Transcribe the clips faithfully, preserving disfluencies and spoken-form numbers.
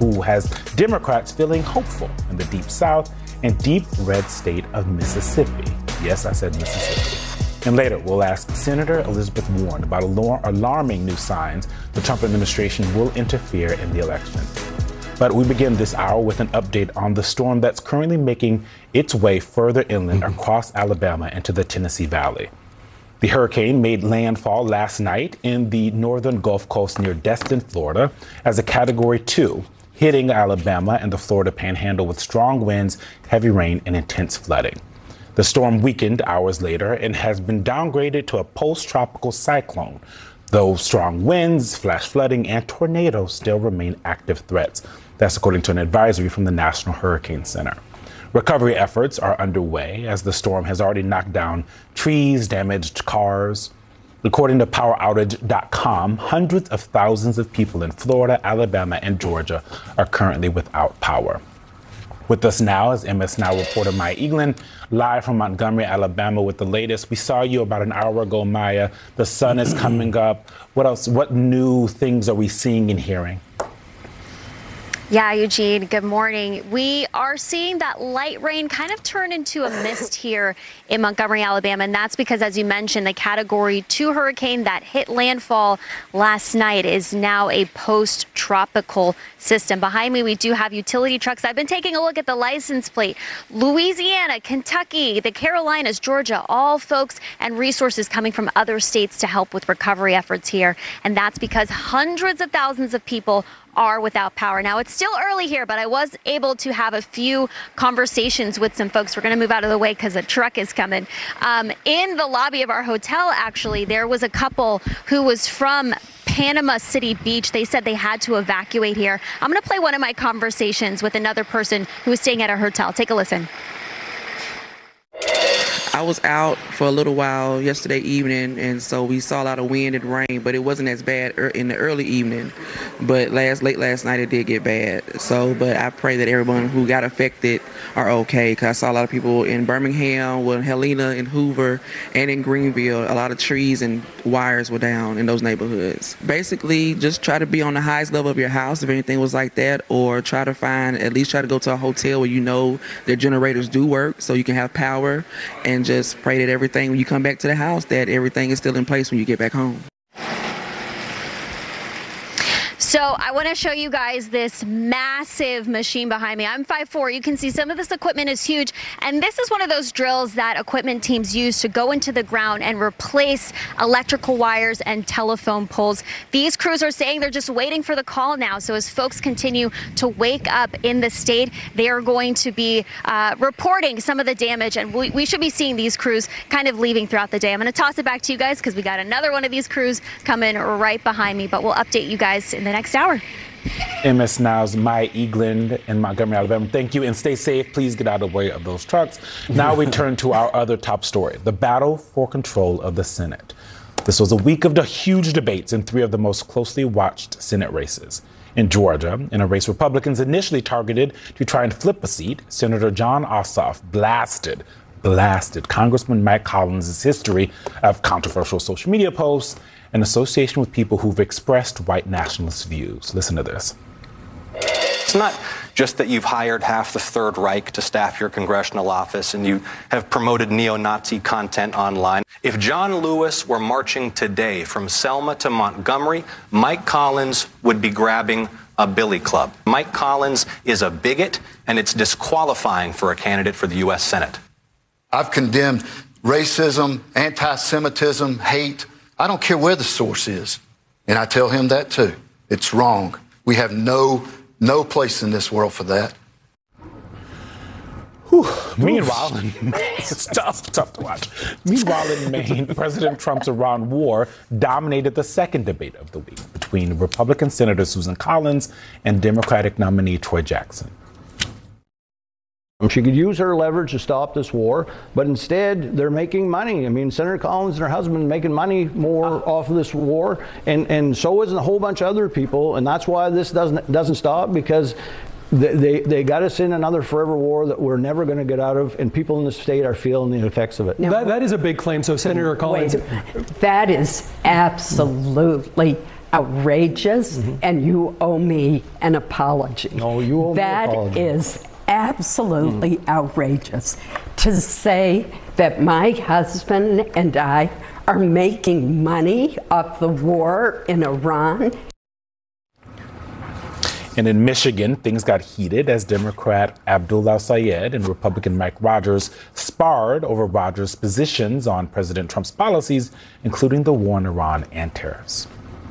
who has Democrats feeling hopeful in the Deep South and deep red state of Mississippi. Yes, I said Mississippi. And later, we'll ask Senator Elizabeth Warren about alar- alarming new signs the Trump administration will interfere in the election. But we begin this hour with an update on the storm that's currently making its way further inland across Alabama into the Tennessee Valley. The hurricane made landfall last night in the northern Gulf Coast near Destin, Florida, as a Category two, hitting Alabama and the Florida Panhandle with strong winds, heavy rain, and intense flooding. The storm weakened hours later and has been downgraded to a post-tropical cyclone, though strong winds, flash flooding, and tornadoes still remain active threats. That's according to an advisory from the National Hurricane Center. Recovery efforts are underway as the storm has already knocked down trees, damaged cars. According to power outage dot com, hundreds of thousands of people in Florida, Alabama, and Georgia are currently without power. With us now is M S Now reporter Maya Eglin, live from Montgomery, Alabama, with the latest. We saw you about an hour ago, Maya. The sun is coming up. What else? What new things are we seeing and hearing? Yeah, Eugene, good morning. We are seeing that light rain kind of turn into a mist here in Montgomery, Alabama, and that's because, as you mentioned, the Category two hurricane that hit landfall last night is now a post-tropical system. Behind me, we do have utility trucks. I've been taking a look at the license plate. Louisiana, Kentucky, the Carolinas, Georgia, all folks and resources coming from other states to help with recovery efforts here, and that's because hundreds of thousands of people are without power. Now, it's still early here, but I was able to have a few conversations with some folks. We're going to move out of the way because a truck is coming. Um, in the lobby of our hotel, actually, there was a couple who was from Panama City Beach. They said they had to evacuate here. I'm going to play one of my conversations with another person who was staying at a hotel. Take a listen. I was out for a little while yesterday evening, and so we saw a lot of wind and rain, but it wasn't as bad in the early evening. But last late last night it did get bad. So, but I pray that everyone who got affected are okay, because I saw a lot of people in Birmingham, well, in Helena, in Hoover, and in Greenville. A lot of trees and wires were down in those neighborhoods. Basically, just try to be on the highest level of your house if anything was like that, or try to find, at least try to go to a hotel where you know their generators do work so you can have power, and just pray that everything, when you come back to the house, that everything is still in place when you get back home. So I want to show you guys this massive machine behind me. I'm five foot four. You can see some of this equipment is huge. And this is one of those drills that equipment teams use to go into the ground and replace electrical wires and telephone poles. These crews are saying they're just waiting for the call now. So as folks continue to wake up in the state, they are going to be uh, reporting some of the damage. And we, we should be seeing these crews kind of leaving throughout the day. I'm going to toss it back to you guys because we got another one of these crews coming right behind me. But we'll update you guys in the next hour. M S Now's Maya Eglin in Montgomery, Alabama. Thank you, and stay safe. Please get out of the way of those trucks. Now we turn to our other top story, the battle for control of the Senate. This was a week of the huge debates in three of the most closely watched Senate races. In Georgia, in a race Republicans initially targeted to try and flip a seat, Senator Jon Ossoff blasted blasted Congressman Mike Collins' history of controversial social media posts in association with people who've expressed white nationalist views. Listen to this. It's not just that you've hired half the Third Reich to staff your congressional office and you have promoted neo-Nazi content online. If John Lewis were marching today from Selma to Montgomery, Mike Collins would be grabbing a billy club. Mike Collins is a bigot, and it's disqualifying for a candidate for the U S Senate. I've condemned racism, anti-Semitism, hate. I don't care where the source is. And I tell him that too. It's wrong. We have no no place in this world for that. Whew. Meanwhile, it's tough, tough to watch. Meanwhile, in Maine, President Trump's Iran war dominated the second debate of the week between Republican Senator Susan Collins and Democratic nominee Troy Jackson. She could use her leverage to stop this war, but instead they're making money. I mean, Senator Collins and her husband making money more off of this war, and, and so is a whole bunch of other people, and that's why this doesn't doesn't stop, because they, they, they got us in another forever war that we're never going to get out of, and people in the state are feeling the effects of it. That, that is a big claim. So Senator Collins... Wait, that is absolutely outrageous, mm-hmm. and you owe me an apology. No, you owe that me an apology. That is absolutely mm. outrageous. To say that my husband and I are making money off the war in Iran. And in Michigan, things got heated as Democrat Abdul El-Sayed and Republican Mike Rogers sparred over Rogers' positions on President Trump's policies, including the war in Iran and tariffs.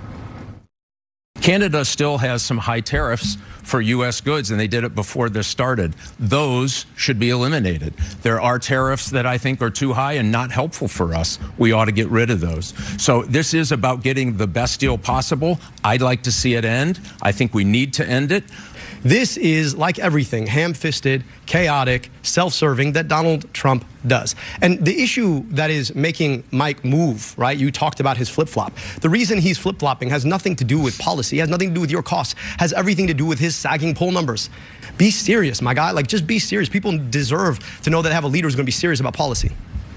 Canada still has some high tariffs for U S goods, and they did it before this started. Those should be eliminated. There are tariffs that I think are too high and not helpful for us. We ought to get rid of those. So this is about getting the best deal possible. I'd like to see it end. I think we need to end it. This is, like everything, ham-fisted, chaotic, self-serving that Donald Trump does. And the issue that is making Mike move, right, you talked about his flip-flop. The reason he's flip-flopping has nothing to do with policy, has nothing to do with your costs, has everything to do with his sagging poll numbers. Be serious, my guy. Like, just be serious. People deserve to know that they have a leader who's going to be serious about policy.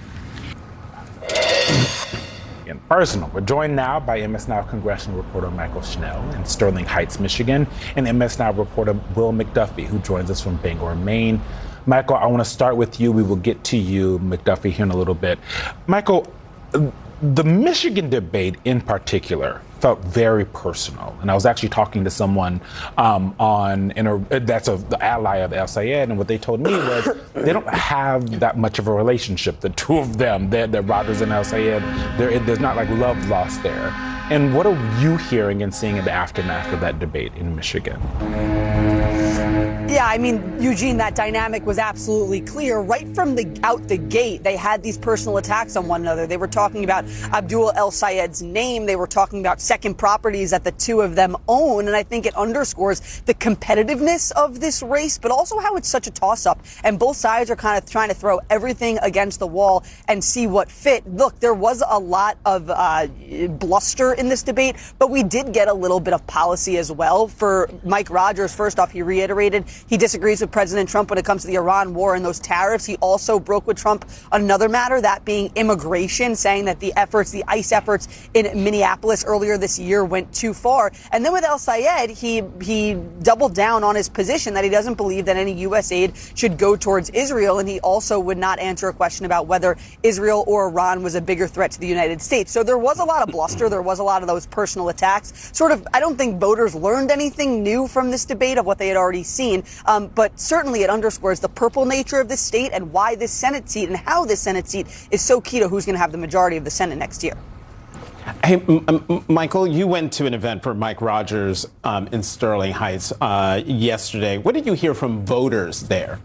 In personal, we're joined now by M S Now congressional reporter Michael Schnell in Sterling Heights, Michigan, and M S Now reporter Will McDuffie, who joins us from Bangor, Maine. Michael, I want to start with you. We will get to you, McDuffie, here in a little bit. Michael, the Michigan debate in particular felt very personal. And I was actually talking to someone um, on in a, that's a, the ally of El-Sayed, and what they told me was they don't have that much of a relationship, the two of them, they're, they're Rogers and El-Sayed. There, there's not like love lost there. And what are you hearing and seeing in the aftermath of that debate in Michigan? Yeah, I mean, Eugene, that dynamic was absolutely clear. Right from the out the gate, they had these personal attacks on one another. They were talking about Abdul El-Sayed's name. They were talking about second properties that the two of them own. And I think it underscores the competitiveness of this race, but also how it's such a toss-up. And both sides are kind of trying to throw everything against the wall and see what fit. Look, there was a lot of uh, bluster in this debate, but we did get a little bit of policy as well. For Mike Rogers, first off, he reiterated he disagrees with President Trump when it comes to the Iran war and those tariffs. He also broke with Trump on another matter, that being immigration, saying that the efforts, the ICE efforts in Minneapolis earlier this year went too far. And then with El-Sayed, he he doubled down on his position that he doesn't believe that any U S aid should go towards Israel. And he also would not answer a question about whether Israel or Iran was a bigger threat to the United States. So there was a lot of bluster. There was a lot of those personal attacks. Sort of, I don't think voters learned anything new from this debate of what they had already seen. Um, but certainly it underscores the purple nature of this state and why this Senate seat and how this Senate seat is so key to who's going to have the majority of the Senate next year. Hey, M- M- Michael, you went to an event for Mike Rogers um, in Sterling Heights uh, yesterday. What did you hear from voters there?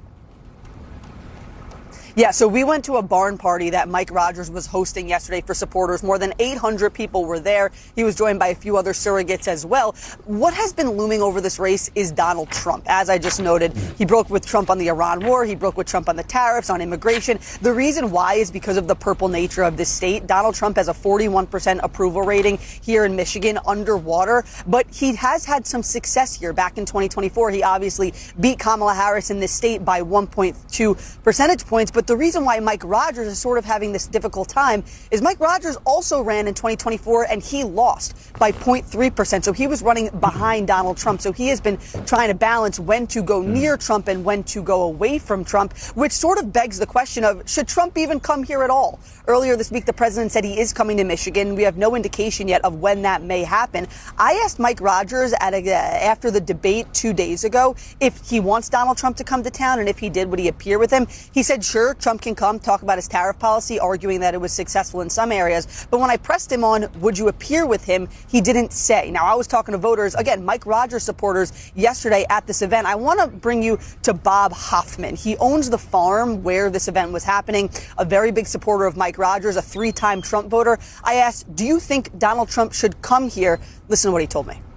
Yeah, so we went to a barn party that Mike Rogers was hosting yesterday for supporters. More than eight hundred people were there. He was joined by a few other surrogates as well. What has been looming over this race is Donald Trump. As I just noted, he broke with Trump on the Iran war. He broke with Trump on the tariffs, on immigration. The reason why is because of the purple nature of this state. Donald Trump has a forty-one percent approval rating here in Michigan, underwater. But he has had some success here. Back in twenty twenty-four, he obviously beat Kamala Harris in this state by one point two percentage points. But the reason why Mike Rogers is sort of having this difficult time is Mike Rogers also ran in twenty twenty-four and he lost by zero point three percent. So he was running behind Donald Trump. So he has been trying to balance when to go near Trump and when to go away from Trump, which sort of begs the question of, should Trump even come here at all? Earlier this week, the president said he is coming to Michigan. We have no indication yet of when that may happen. I asked Mike Rogers at a, uh, after the debate two days ago if he wants Donald Trump to come to town, and if he did, would he appear with him? He said, sure, Trump can come, talk about his tariff policy, arguing that it was successful in some areas. But when I pressed him on, would you appear with him, he didn't say. Now, I was talking to voters, again, Mike Rogers supporters yesterday at this event. I want to bring you to Bob Hoffman. He owns the farm where this event was happening, a very big supporter of Mike Rogers, a three-time Trump voter. I asked, do you think Donald Trump should come here? Listen to what he told me.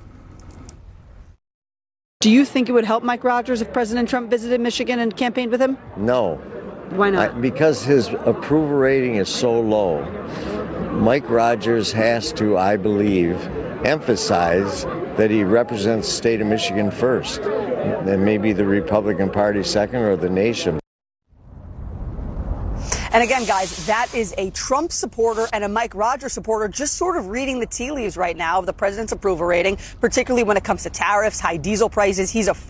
Do you think it would help Mike Rogers if President Trump visited Michigan and campaigned with him? No. Why not? I, because his approval rating is so low. Mike Rogers has to, I believe, emphasize that he represents the state of Michigan first, and maybe the Republican Party second, or the nation. And again, guys, that is a Trump supporter and a Mike Rogers supporter just sort of reading the tea leaves right now of the president's approval rating, particularly when it comes to tariffs, high diesel prices. He's a